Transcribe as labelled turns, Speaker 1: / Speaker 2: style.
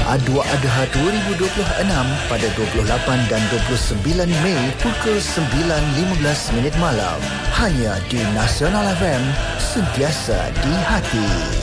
Speaker 1: Adwa Adha 2026 pada 28 dan 29 Mei pukul 9.15 malam. Hanya di Nasional FM, sentiasa di hati.